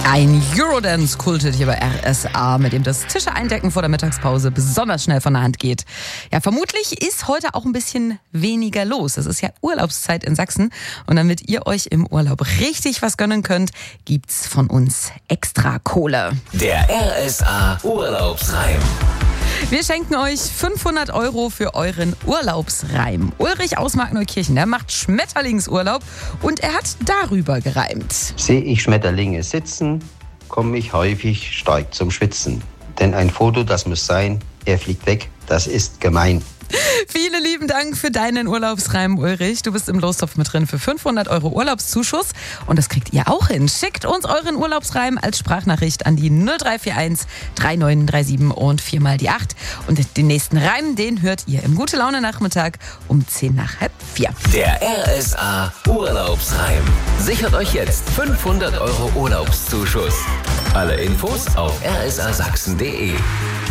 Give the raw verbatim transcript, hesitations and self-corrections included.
Ein Eurodance-Kultet hier bei R S A, mit dem das Tische eindecken vor der Mittagspause besonders schnell von der Hand geht. Ja, vermutlich ist heute auch ein bisschen weniger los. Es ist ja Urlaubszeit in Sachsen und damit ihr euch im Urlaub richtig was gönnen könnt, gibt's von uns extra Kohle. Der R S A Urlaubsreim. Wir schenken euch fünfhundert Euro für euren Urlaubsreim. Ulrich aus Markneukirchen, der macht Schmetterlingsurlaub und er hat darüber gereimt. Sehe ich Schmetterlinge sitzen, komme ich häufig stark zum Schwitzen. Denn ein Foto, das muss sein, er fliegt weg, das ist gemein. Vielen lieben Dank für deinen Urlaubsreim, Ulrich. Du bist im Lostopf mit drin für fünfhundert Euro Urlaubszuschuss. Und das kriegt ihr auch hin. Schickt uns euren Urlaubsreim als Sprachnachricht an die null drei vier eins drei neun drei sieben und vier mal die acht. Und den nächsten Reim, den hört ihr im Gute-Laune-Nachmittag um zehn nach halb vier. Der R S A Urlaubsreim. Sichert euch jetzt fünfhundert Euro Urlaubszuschuss. Alle Infos auf r s a sachsen punkt d e.